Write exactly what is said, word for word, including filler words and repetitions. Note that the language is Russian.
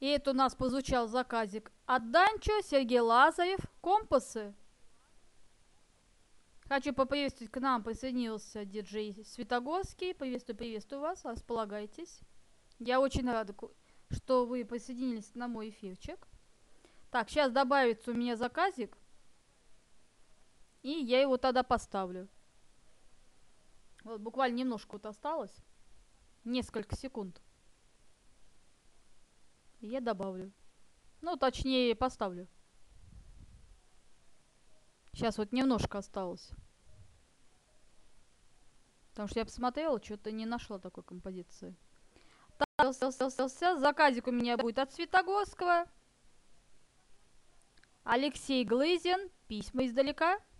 И это у нас позвучал заказик от Данчо, Сергей Лазарев, компасы. Хочу поприветствовать, к нам присоединился диджей Светогорский. Приветствую, приветствую вас, располагайтесь. Я очень рада, что вы присоединились на мой эфирчик. Так, сейчас добавится у меня заказик. И я его тогда поставлю. Вот буквально немножко вот осталось. Несколько секунд. И я добавлю. Ну, точнее, поставлю. Сейчас вот немножко осталось. Потому что я посмотрела, что-то не нашла такой композиции. Так, заказик у меня будет от Светогорского. Алексей Глызин. Письма издалека.